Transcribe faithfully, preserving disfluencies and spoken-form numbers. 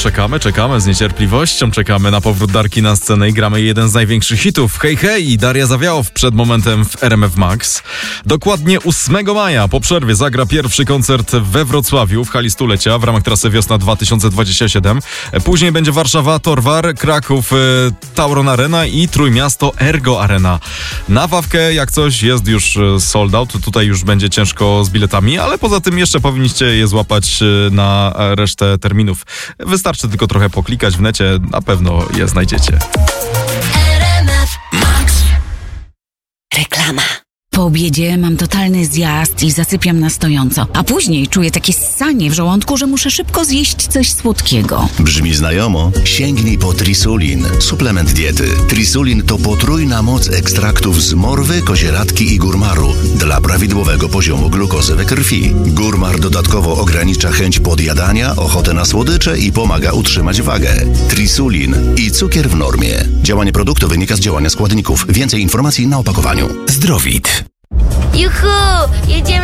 czekamy, czekamy z niecierpliwością, czekamy na powrót Darki na scenę i gramy jeden z największych hitów. Hej, hej i Daria Zawiałow przed momentem w R M F Max. Dokładnie ósmego maja po przerwie zagra pierwszy koncert we Wrocławiu w hali stulecia w ramach trasy Wiosna dwa tysiące dwudziesty siódmy. Później będzie Warszawa, Torwar, Kraków, Tauron Arena i Trójmiasto Ergo Arena. Na Wawkę jak coś jest już sold out, tutaj już będzie ciężko z biletami, ale poza tym jeszcze powinniście je złapać na resztę terminów. Wystarczy tylko trochę poklikać w necie, na pewno je znajdziecie. R M F Max. Reklama. Po obiedzie mam totalny zjazd i zasypiam na stojąco, a później czuję takie ssanie w żołądku, że muszę szybko zjeść coś słodkiego. Brzmi znajomo? Sięgnij po Trisulin, suplement diety. Trisulin to potrójna moc ekstraktów z morwy, kozieradki i górmaru dla prawidłowego poziomu glukozy we krwi. Górmar dodatkowo ogranicza chęć podjadania, ochotę na słodycze i pomaga utrzymać wagę. Trisulin i cukier w normie. Działanie produktu wynika z działania składników. Więcej informacji na opakowaniu. Zdrowit. Juhu! Jedziemy